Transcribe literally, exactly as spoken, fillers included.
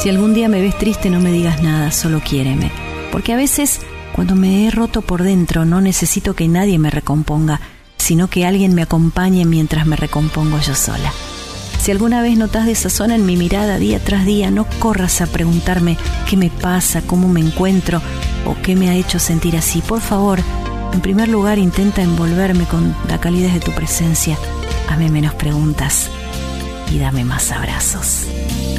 Si algún día me ves triste, no me digas nada, solo quiéreme. Porque a veces, cuando me he roto por dentro, no necesito que nadie me recomponga, sino que alguien me acompañe mientras me recompongo yo sola. Si alguna vez notas desazón en mi mirada día tras día, no corras a preguntarme qué me pasa, cómo me encuentro o qué me ha hecho sentir así. Por favor, en primer lugar, intenta envolverme con la calidez de tu presencia. Hazme menos preguntas y dame más abrazos.